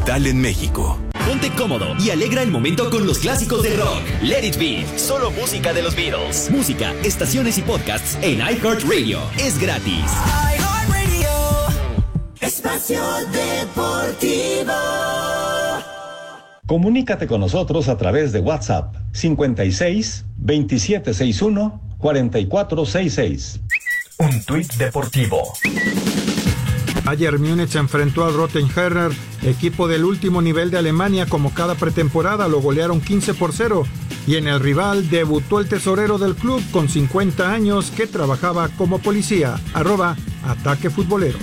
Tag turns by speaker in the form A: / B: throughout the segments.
A: digital en México.
B: Ponte cómodo y alegra el momento con los clásicos del rock. Let It Be, solo música de los Beatles. Música, estaciones y podcasts en iHeartRadio. Es gratis.
C: iHeartRadio, Espacio Deportivo.
D: Comunícate con nosotros a través de WhatsApp 56 2761 4466.
A: Un tuit deportivo.
E: Ayer Múnich se enfrentó al Rottenherrer, equipo del último nivel de Alemania. Como cada pretemporada lo golearon 15-0 y en el rival debutó el tesorero del club con 50 años que trabajaba como policía. @Ataque Futbolero.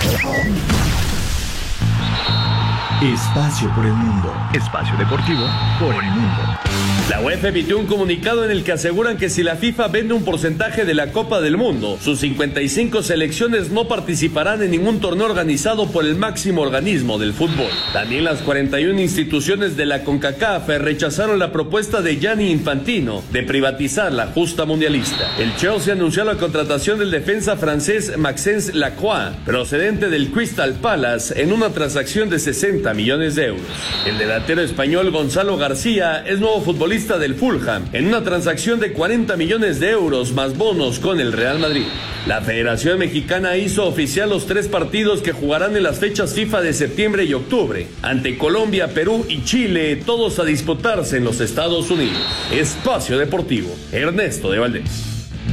F: Espacio por el mundo.
A: Espacio deportivo por el mundo.
G: La UEFA emitió un comunicado en el que aseguran que si la FIFA vende un porcentaje de la Copa del Mundo, sus 55 selecciones no participarán en ningún torneo organizado por el máximo organismo del fútbol. También las 41 instituciones de la CONCACAF rechazaron la propuesta de Gianni Infantino de privatizar la justa mundialista. El Chelsea anunció la contratación del defensa francés Maxence Lacroix, procedente del Crystal Palace, en una transacción de 60 millones de euros. El delantero español Gonzalo García es nuevo futbolista del Fulham, en una transacción de 40 millones de euros más bonos con el Real Madrid. La Federación Mexicana hizo oficial los 3 partidos que jugarán en las fechas FIFA de septiembre y octubre, ante Colombia, Perú y Chile, todos a disputarse en los Estados Unidos. Espacio Deportivo, Ernesto de Valdés.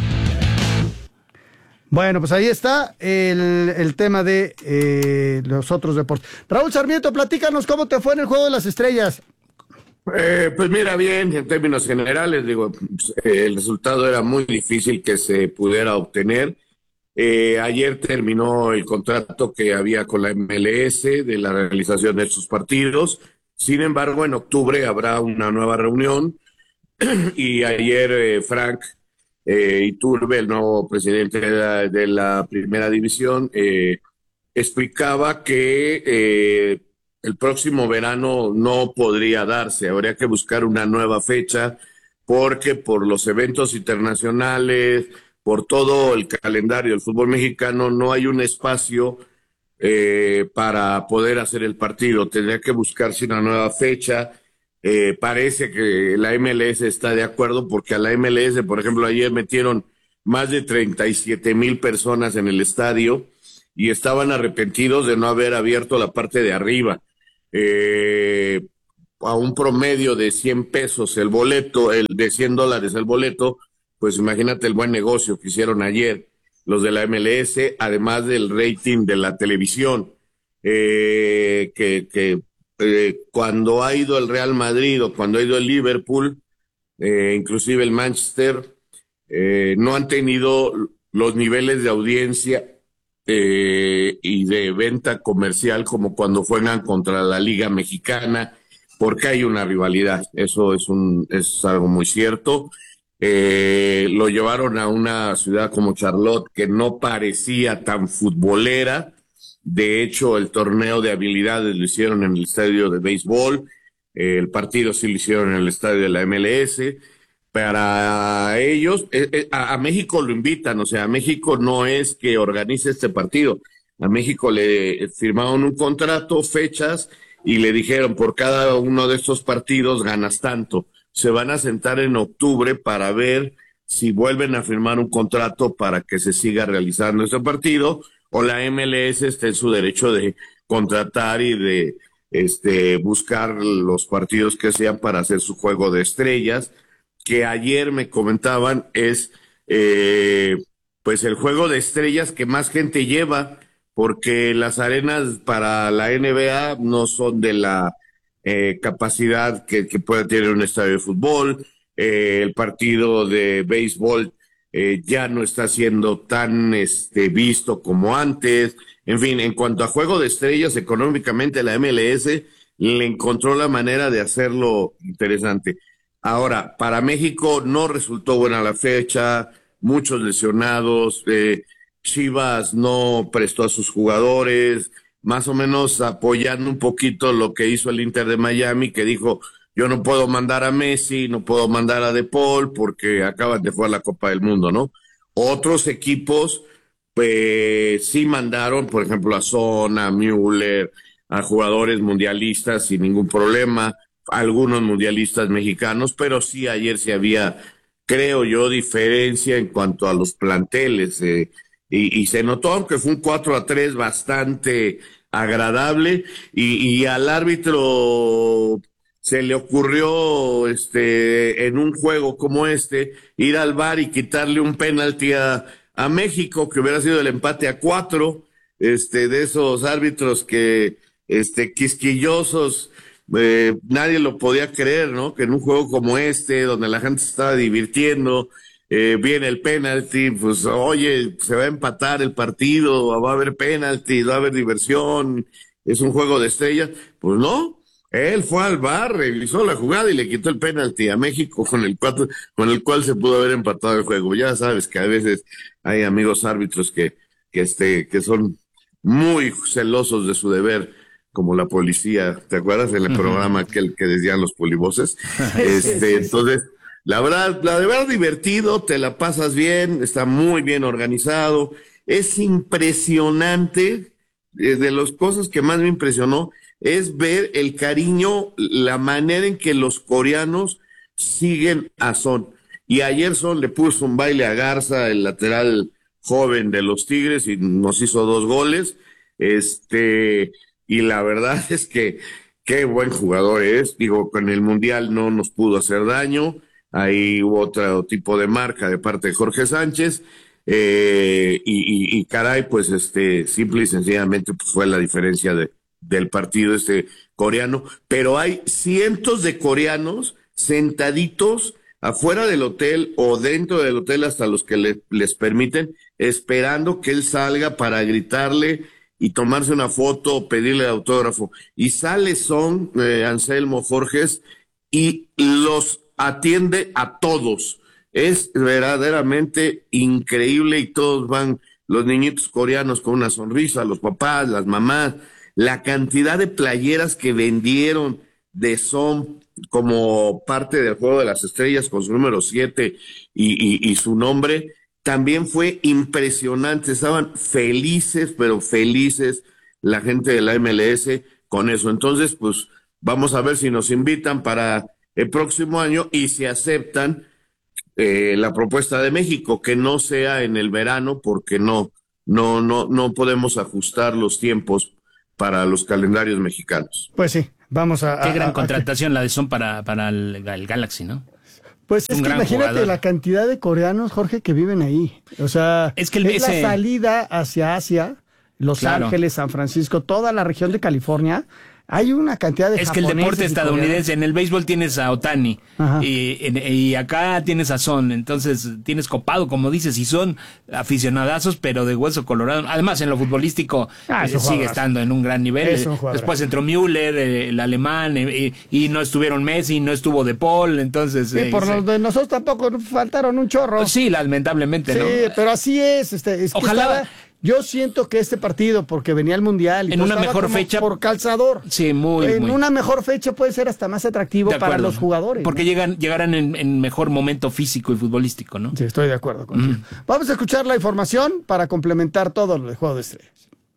H: Bueno, pues ahí está el tema de los otros deportes. Raúl Sarmiento, platícanos cómo te fue en el Juego de las Estrellas.
I: Pues mira, bien, en términos generales, digo, el resultado era muy difícil que se pudiera obtener. Ayer terminó el contrato que había con la MLS de la realización de estos partidos. Sin embargo, en octubre habrá una nueva reunión y ayer Frank Iturbe, el nuevo presidente de la primera división, explicaba que el próximo verano no podría darse, habría que buscar una nueva fecha porque por los eventos internacionales, por todo el calendario del fútbol mexicano, no hay un espacio para poder hacer el partido. Tendría que buscarse una nueva fecha. Parece que la MLS está de acuerdo porque a la MLS, por ejemplo, ayer metieron más de 37,000 personas en el estadio y estaban arrepentidos de no haber abierto la parte de arriba. A un promedio de 100 pesos el boleto, de $100 el boleto, pues imagínate el buen negocio que hicieron ayer los de la MLS, además del rating de la televisión, cuando ha ido el Real Madrid o cuando ha ido el Liverpool, inclusive el Manchester, no han tenido los niveles de audiencia y de venta comercial como cuando juegan contra la Liga Mexicana, porque hay una rivalidad. Eso es algo muy cierto. Lo llevaron a una ciudad como Charlotte que no parecía tan futbolera. De hecho, el torneo de habilidades lo hicieron en el estadio de béisbol, el partido sí lo hicieron en el estadio de la MLS. Para ellos, a México lo invitan, o sea, a México no es que organice este partido. A México le firmaron un contrato, fechas, y le dijeron, por cada uno de estos partidos ganas tanto. Se van a sentar en octubre para ver si vuelven a firmar un contrato para que se siga realizando este partido, o la MLS está en su derecho de contratar y de buscar los partidos que sean para hacer su juego de estrellas, que ayer me comentaban es pues el juego de estrellas que más gente lleva, porque las arenas para la NBA no son de la capacidad que pueda tener un estadio de fútbol. El partido de béisbol ya no está siendo tan visto como antes. En fin, en cuanto a juego de estrellas, económicamente la MLS le encontró la manera de hacerlo interesante. Ahora, para México no resultó buena la fecha, muchos lesionados, Chivas no prestó a sus jugadores, más o menos apoyando un poquito lo que hizo el Inter de Miami, que dijo, yo no puedo mandar a Messi, no puedo mandar a De Paul, porque acaban de jugar la Copa del Mundo, ¿no? Otros equipos, pues sí mandaron, por ejemplo, a Son, a Müller, a jugadores mundialistas sin ningún problema, algunos mundialistas mexicanos, pero sí ayer sí había, creo yo, diferencia en cuanto a los planteles, y se notó, aunque fue un 4-3 bastante agradable, y al árbitro se le ocurrió en un juego como ir al VAR y quitarle un penalti a México, que hubiera sido el empate a 4, de esos árbitros que quisquillosos, nadie lo podía creer, ¿no? Que en un juego como donde la gente se estaba divirtiendo, viene el penalti, pues oye, se va a empatar el partido, va a haber penalti, va a haber diversión, es un juego de estrellas. Pues no, él fue al VAR, revisó la jugada y le quitó el penalti a México con el cual se pudo haber empatado el juego. Ya sabes que a veces hay amigos árbitros que son muy celosos de su deber, como la policía, ¿te acuerdas del programa que decían los polivoces? Entonces, la de verdad divertido, te la pasas bien, está muy bien organizado, es impresionante, de las cosas que más me impresionó es ver el cariño, la manera en que los coreanos siguen a Son. Y ayer Son le puso un baile a Garza, el lateral joven de los Tigres, y nos hizo 2 goles, y la verdad es que qué buen jugador es. Digo, con el Mundial no nos pudo hacer daño, ahí hubo otro tipo de marca de parte de Jorge Sánchez, y caray, pues simple y sencillamente pues fue la diferencia del partido coreano, pero hay cientos de coreanos sentaditos afuera del hotel o dentro del hotel, hasta los que les permiten, esperando que él salga para gritarle y tomarse una foto o pedirle autógrafo. Y sale Son, Anselmo Jorges, y los atiende a todos. Es verdaderamente increíble, y todos van, los niñitos coreanos con una sonrisa, los papás, las mamás, la cantidad de playeras que vendieron de Son como parte del Juego de las Estrellas con su número 7 y su nombre, también fue impresionante. Estaban felices, pero felices la gente de la MLS con eso. Entonces, pues vamos a ver si nos invitan para el próximo año y si aceptan la propuesta de México, que no sea en el verano, porque no podemos ajustar los tiempos para los calendarios mexicanos.
H: Pues sí, vamos a...
F: Qué gran contratación la de Son para el Galaxy, ¿no?
H: Pues es que imagínate jugador. La cantidad de coreanos, Jorge, que viven ahí. O sea, es la salida hacia Asia, Los Ángeles, San Francisco, toda la región de California. Hay una cantidad de japoneses.
F: Es que el deporte estadounidense, en el béisbol tienes a Ohtani y acá tienes a Son, entonces tienes copado, como dices, y son aficionadazos, pero de hueso colorado. Además, en lo futbolístico sigue estando en un gran nivel. Después entró Müller, el alemán, y no estuvieron Messi, no estuvo De Paul, entonces...
H: por los de nosotros tampoco faltaron un chorro.
F: Sí, lamentablemente, ¿no?
H: Sí, pero así es.
F: Ojalá...
H: Yo siento que este partido, porque venía el Mundial y
F: en una mejor fecha
H: por calzador.
F: Sí,
H: en una mejor fecha puede ser hasta más atractivo para los jugadores.
F: Porque llegarán en mejor momento físico y futbolístico, ¿no?
H: Sí, estoy de acuerdo contigo. Vamos a escuchar la información para complementar todo lo del Juego de Estrellas.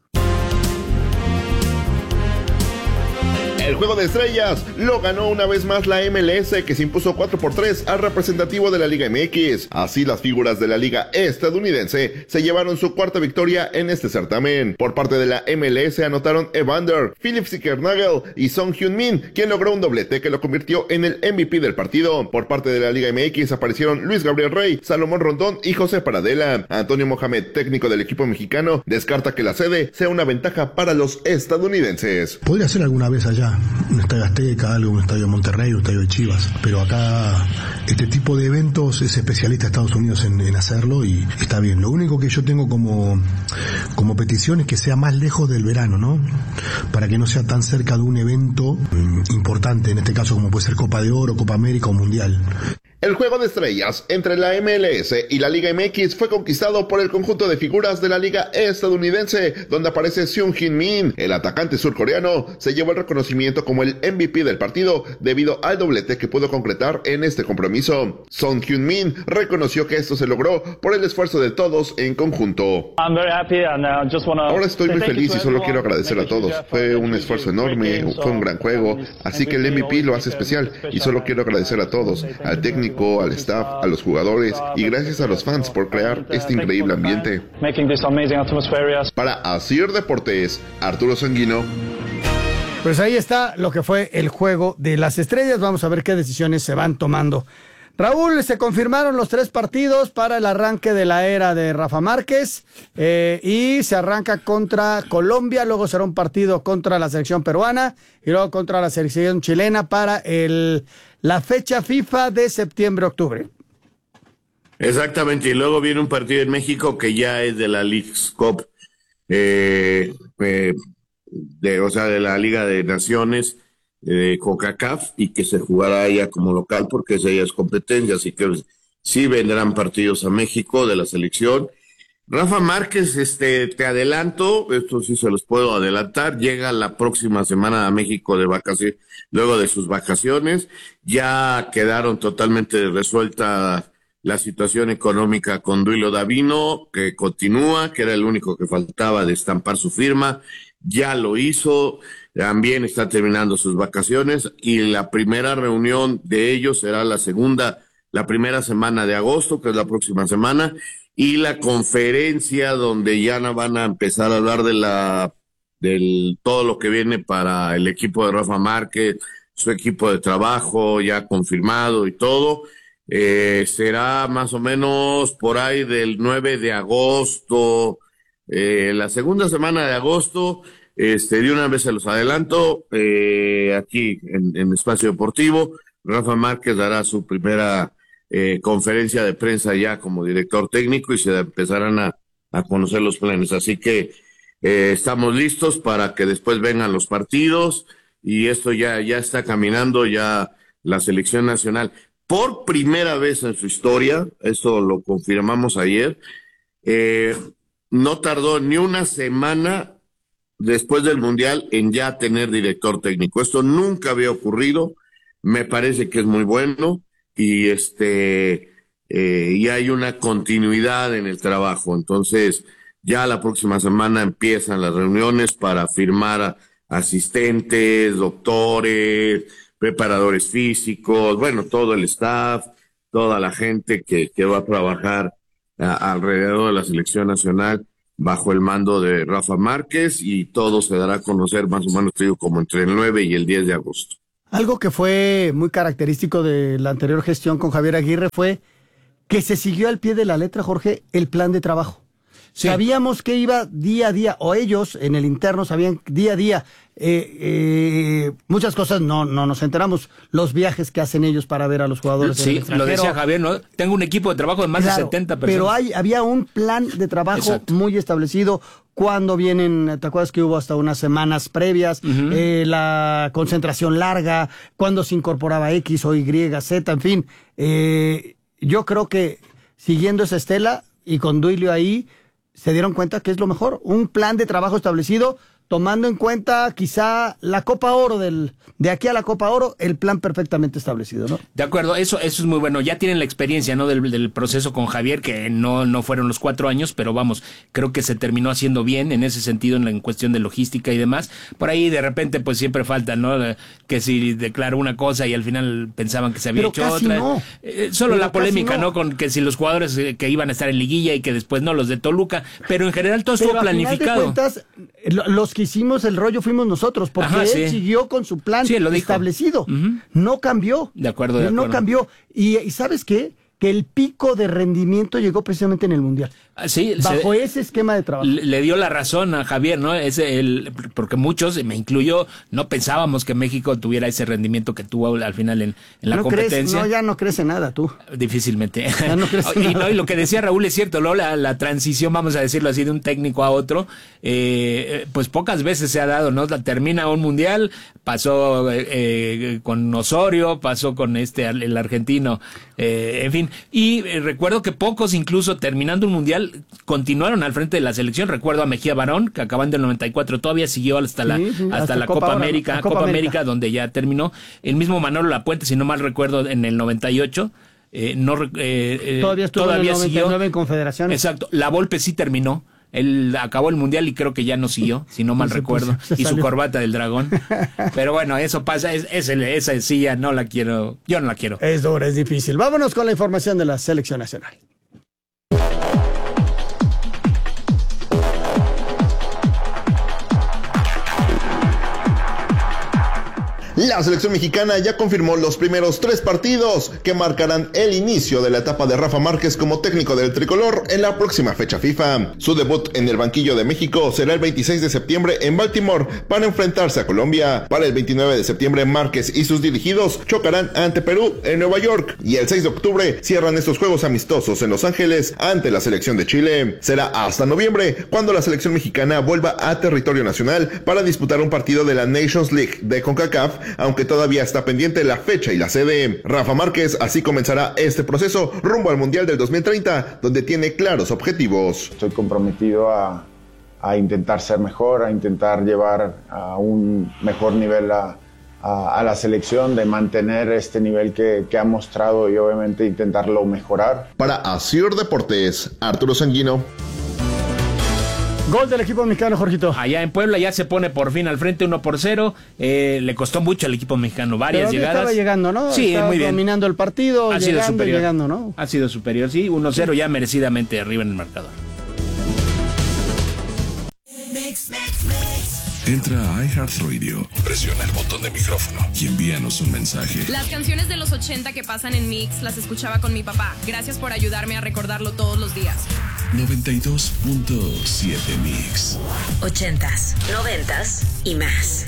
J: El Juego de Estrellas lo ganó una vez más la MLS, que se impuso 4-3 al representativo de la Liga MX. Así, las figuras de la Liga estadounidense se llevaron su cuarta victoria en este certamen. Por parte de la MLS anotaron Evander, Philip Zickernagel y Son Heung-min, quien logró un doblete que lo convirtió en el MVP del partido. Por parte de la Liga MX aparecieron Luis Gabriel Rey, Salomón Rondón y José Paradela. Antonio Mohamed, técnico del equipo mexicano, descarta que la sede sea una ventaja para los estadounidenses.
K: Podría ser alguna vez allá, un estadio Azteca, un estadio Monterrey, un estadio de Chivas, pero acá este tipo de eventos es especialista Estados Unidos en hacerlo y está bien. Lo único que yo tengo como petición es que sea más lejos del verano, ¿no? Para que no sea tan cerca de un evento importante, en este caso como puede ser Copa de Oro, Copa América o Mundial.
J: El juego de estrellas entre la MLS y la Liga MX fue conquistado por el conjunto de figuras de la Liga estadounidense, donde aparece Seung-Hin Min. El atacante surcoreano se llevó el reconocimiento como el MVP del partido debido al doblete que pudo concretar en este compromiso. Seung-Hin Min reconoció que esto se logró por el esfuerzo de todos en conjunto. Ahora estoy muy feliz y solo quiero agradecer a todos. Fue un esfuerzo enorme, fue un gran juego, así que el MVP lo hace especial y solo quiero agradecer a todos, al técnico, al staff, a los jugadores y gracias a los fans por crear este increíble ambiente. Para Asir Deportes, Arturo Sanguino.
H: Pues ahí está lo que fue el juego de las estrellas. Vamos a ver qué decisiones se van tomando. Raúl, se confirmaron los 3 partidos para el arranque de la era de Rafa Márquez y se arranca contra Colombia, luego será un partido contra la selección peruana y luego contra la selección chilena para la fecha FIFA de septiembre-octubre.
I: Exactamente, y luego viene un partido en México que ya es de la Leagues Cup, de la Liga de Naciones de CONCACAF, y que se jugará ya como local porque esa ya es competencia, así que sí vendrán partidos a México de la selección. Rafa Márquez, te adelanto, esto sí se los puedo adelantar, llega la próxima semana a México de vacaciones, luego de sus vacaciones. Ya quedaron totalmente resuelta la situación económica con Duilio Davino, que continúa, que era el único que faltaba de estampar su firma, ya lo hizo, también está terminando sus vacaciones, y la primera reunión de ellos será la primera semana de agosto, que es la próxima semana, y la conferencia donde ya van a empezar a hablar de todo lo que viene para el equipo de Rafa Márquez, su equipo de trabajo ya confirmado y todo. Será más o menos por ahí del 9 de agosto, la segunda semana de agosto. De una vez se los adelanto, aquí en Espacio Deportivo, Rafa Márquez dará su primera conferencia de prensa ya como director técnico y se empezarán a conocer los planes. Así que estamos listos para que después vengan los partidos y esto ya está caminando, ya la selección nacional. Por primera vez en su historia, eso lo confirmamos ayer, no tardó ni una semana después del Mundial en ya tener director técnico. Esto nunca había ocurrido, me parece que es muy bueno y y hay una continuidad en el trabajo. Entonces, ya la próxima semana empiezan las reuniones para firmar asistentes, doctores, preparadores físicos, bueno, todo el staff, toda la gente que va a trabajar alrededor de la selección nacional bajo el mando de Rafa Márquez, y todo se dará a conocer más o menos, te digo, como entre el 9 y el 10 de agosto.
H: Algo que fue muy característico de la anterior gestión con Javier Aguirre fue que se siguió al pie de la letra, Jorge, el plan de trabajo. Sí. Sabíamos que iba día a día, o ellos en el interno sabían día a día. Muchas cosas no nos enteramos, los viajes que hacen ellos para ver a los jugadores.
F: Sí, lo decía Javier, ¿no? Tengo un equipo de trabajo de más de 70 personas.
H: Pero había un plan de trabajo muy establecido. Cuando vienen, ¿te acuerdas que hubo hasta unas semanas previas? La concentración larga, cuando se incorporaba X o Y, Z, en fin. Yo creo que siguiendo esa estela y con Duilio ahí, se dieron cuenta que es lo mejor, un plan de trabajo establecido, tomando en cuenta quizá la Copa Oro, de aquí a la Copa Oro, el plan perfectamente establecido, ¿no?
F: De acuerdo, eso es muy bueno. Ya tienen la experiencia, ¿no? Del proceso con Javier, que no fueron los 4 años, pero vamos, creo que se terminó haciendo bien en ese sentido, en cuestión de logística y demás. Por ahí de repente pues siempre falta, ¿no? Que si declaró una cosa y al final pensaban que se había hecho otra.
H: No.
F: Solo la polémica, ¿no? Con que si los jugadores que iban a estar en liguilla y que después no, los de Toluca, pero en general todo estuvo planificado.
H: Final de cuentas, los que hicimos el rollo fuimos nosotros, porque él siguió con su plan establecido. No cambió.
F: De acuerdo.
H: No cambió. Y ¿sabes qué? Que el pico de rendimiento llegó precisamente en el Mundial.
F: Sí,
H: bajo ese esquema de trabajo.
F: Le dio la razón a Javier, ¿no? Porque muchos, me incluyo, no pensábamos que México tuviera ese rendimiento que tuvo al final en la competencia.
H: Ya no crece nada tú.
F: Difícilmente.
H: Ya no crece nada.
F: Y lo que decía Raúl es cierto, luego la transición, vamos a decirlo así, de un técnico a otro, pues pocas veces se ha dado, ¿no? Termina un mundial, pasó con Osorio, pasó con el argentino, en fin. Y recuerdo que pocos, incluso terminando un mundial, continuaron al frente de la selección. Recuerdo a Mejía Barón, que acabando en el 94 todavía siguió hasta la Copa América, donde ya terminó. El mismo Manolo Lapuente, si no mal recuerdo, en el 98.
H: Todavía estuvo en el 99 en Confederaciones.
F: Exacto. La Volpe sí terminó. Él acabó el mundial y creo que ya no siguió, si no mal recuerdo. Y su corbata del dragón. Pero bueno, eso pasa. Esa silla no la quiero. Yo no la quiero.
H: Es dura, es difícil. Vámonos con la información de la selección nacional.
J: La selección mexicana ya confirmó los primeros 3 partidos que marcarán el inicio de la etapa de Rafa Márquez como técnico del tricolor en la próxima fecha FIFA. Su debut en el banquillo de México será el 26 de septiembre en Baltimore para enfrentarse a Colombia. Para el 29 de septiembre, Márquez y sus dirigidos chocarán ante Perú en Nueva York. Y el 6 de octubre cierran estos juegos amistosos en Los Ángeles ante la selección de Chile. Será hasta noviembre cuando la selección mexicana vuelva a territorio nacional para disputar un partido de la Nations League de CONCACAF, aunque todavía está pendiente la fecha y la sede. Rafa Márquez así comenzará este proceso rumbo al Mundial del 2030, donde tiene claros objetivos.
L: Estoy comprometido a intentar ser mejor, a intentar llevar a un mejor nivel a la selección, de mantener este nivel que ha mostrado y obviamente intentarlo mejorar.
J: Para Asir Deportes, Arturo Sanguino.
H: Gol del equipo mexicano, Jorgito.
F: Allá en Puebla ya se pone por fin al frente 1-0. Le costó mucho al equipo mexicano varias llegadas.
H: Estaba llegando, ¿no?
F: Sí,
H: estaba
F: muy bien.
H: Dominando el partido,
F: ha sido superior.
H: Llegando, ¿no?
F: Ha sido superior, sí. 1-0 ya merecidamente arriba en el marcador.
M: Entra a iHeartRadio, presiona el botón de micrófono y envíanos un mensaje.
N: Las canciones de los 80 que pasan en Mix las escuchaba con mi papá. Gracias por ayudarme a recordarlo todos los días.
M: 92.7 Mix.
O: 80s, 90s y más.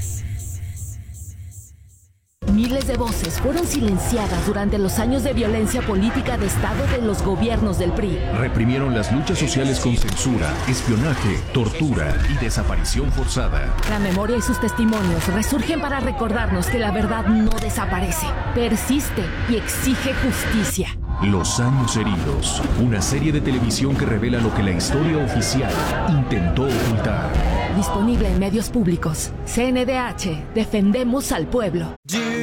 P: Miles de voces fueron silenciadas durante los años de violencia política de Estado de los gobiernos del PRI.
Q: Reprimieron las luchas sociales con censura, espionaje, tortura y desaparición forzada.
P: La memoria y sus testimonios resurgen para recordarnos que la verdad no desaparece, persiste y exige justicia.
Q: Los años heridos, una serie de televisión que revela lo que la historia oficial intentó ocultar.
P: Disponible en medios públicos. CNDH, defendemos al pueblo.